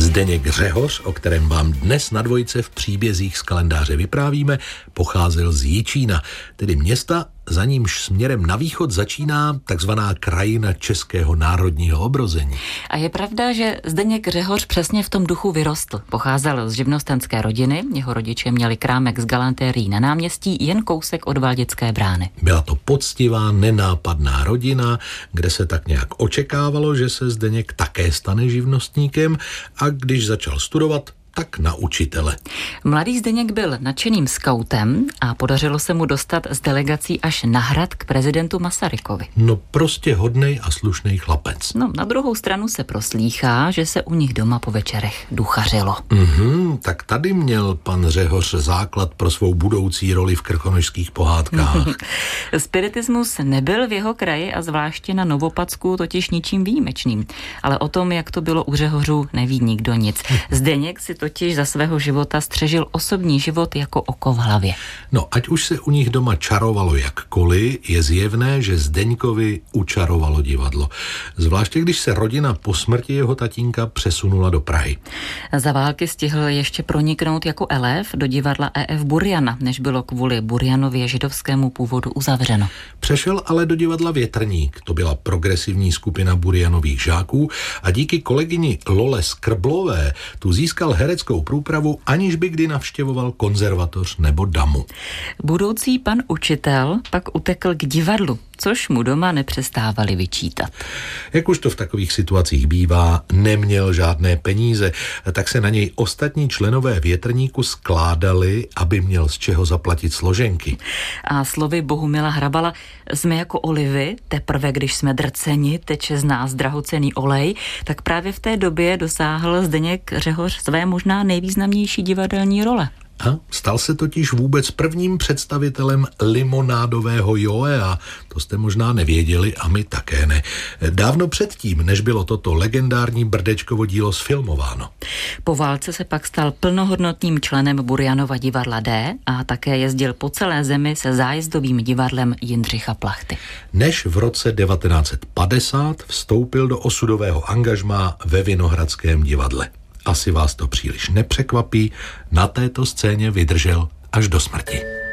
Zdeněk Řehoř, o kterém vám dnes na Dvojce v příbězích z kalendáře vyprávíme, pocházel z Jičína, tedy města, za nímž směrem na východ začíná takzvaná krajina českého národního obrození. A je pravda, že Zdeněk Řehoř přesně v tom duchu vyrostl. Pocházel z živnostenské rodiny, jeho rodiče měli krámek s galantérií na náměstí jen kousek od Valdické brány. Byla to poctivá, nenápadná rodina, kde se tak nějak očekávalo, že se Zdeněk také stane živnostníkem, a když začal studovat, tak na učitele. Mladý Zdeněk byl nadšeným skautem a podařilo se mu dostat s delegací až na Hrad k prezidentu Masarykovi. No prostě hodnej a slušnej chlapec. No, na druhou stranu se proslýchá, že se u nich doma po večerech duchařilo. Tak tady měl pan Řehoř základ pro svou budoucí roli v krkonošských pohádkách. Spiritismus nebyl v jeho kraji a zvláště na Novopadsku totiž ničím výjimečným. Ale o tom, jak to bylo u Řehořů, neví nikdo nic. Zdeněk si totiž za svého života střežil osobní život jako oko v hlavě. No, ať už se u nich doma čarovalo jakkoliv, je zjevné, že Zdeňkovi učarovalo divadlo. Zvláště když se rodina po smrti jeho tatínka přesunula do Prahy. Za války stihl ještě proniknout jako elév do divadla E.F. Burjana, než bylo kvůli Burjanově židovskému původu uzavřeno. Přešel ale do divadla Větrník, to byla progresivní skupina Burjanových žáků, a díky kolegyni Lole Skrblové tu získal hereckou průpravu, aniž by kdy navštěvoval konzervatoř nebo damu. Budoucí pan učitel pak utekl k divadlu, což mu doma nepřestávali vyčítat. Jak už to v takových situacích bývá, neměl žádné peníze, tak se na něj ostatní členové Větrníku skládali, aby měl z čeho zaplatit složenky. A slovy Bohumila Hrabala, jsme jako olivy, teprve když jsme drceni, teče z nás drahocenný olej, tak právě v té době dosáhl Zdeněk Řehoř své možná nejvýznamnější divadelní role. A stal se totiž vůbec prvním představitelem limonádového Joea. To jste možná nevěděli a my také ne. Dávno předtím, než bylo toto legendární Brdečkovo dílo sfilmováno. Po válce se pak stal plnohodnotným členem Burjanova divadla D a také jezdil po celé zemi se zájezdovým divadlem Jindřicha Plachty. Než v roce 1950 vstoupil do osudového angažmá ve Vinohradském divadle. Asi vás to příliš nepřekvapí, na této scéně vydržel až do smrti.